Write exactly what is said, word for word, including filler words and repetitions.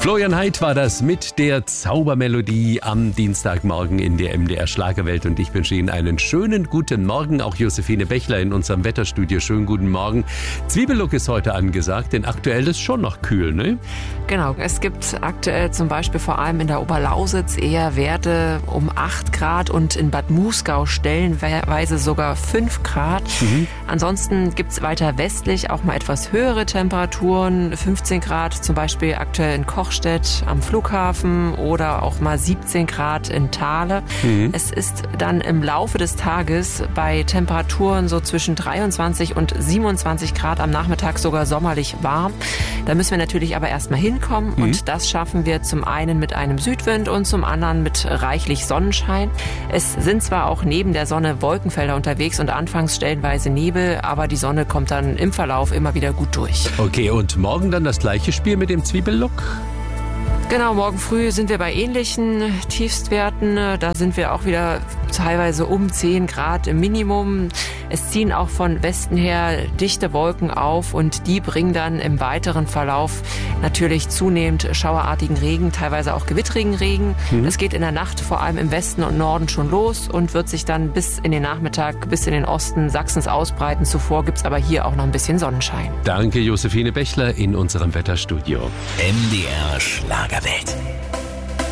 Florian Heid war das mit der Zaubermelodie am Dienstagmorgen in der M D R Schlagerwelt und ich wünsche Ihnen einen schönen guten Morgen. Auch Josephine Bechler in unserem Wetterstudio. Schönen guten Morgen. Zwiebellook ist heute angesagt, denn aktuell ist schon noch kühl, ne? Genau, es gibt aktuell zum Beispiel vor allem in der Oberlausitz eher Werte um acht Grad und in Bad Muskau stellenweise sogar fünf Grad. Mhm. Ansonsten gibt es weiter westlich auch mal etwas höhere Temperaturen, fünfzehn Grad zum Beispiel aktuell in Kochstedt am Flughafen oder auch mal siebzehn Grad in Thale. Mhm. Es ist dann im Laufe des Tages bei Temperaturen so zwischen dreiundzwanzig und siebenundzwanzig Grad am Nachmittag sogar sommerlich warm. Da müssen wir natürlich aber erstmal hinkommen mhm. und das schaffen wir zum einen mit einem Südwind und zum anderen mit reichlich Sonnenschein. Es sind zwar auch neben der Sonne Wolkenfelder unterwegs und anfangs stellenweise Nebel, aber die Sonne kommt dann im Verlauf immer wieder gut durch. Okay, und morgen dann das gleiche Spiel mit dem Zwiebellook? Genau, morgen früh sind wir bei ähnlichen Tiefstwerten. Da sind wir auch wieder teilweise um zehn Grad im Minimum. Es ziehen auch von Westen her dichte Wolken auf und die bringen dann im weiteren Verlauf natürlich zunehmend schauerartigen Regen, teilweise auch gewittrigen Regen. Mhm. Es geht in der Nacht vor allem im Westen und Norden schon los und wird sich dann bis in den Nachmittag, bis in den Osten Sachsens ausbreiten. Zuvor gibt es aber hier auch noch ein bisschen Sonnenschein. Danke, Josephine Bechler in unserem Wetterstudio. M D R Schlagerwelt.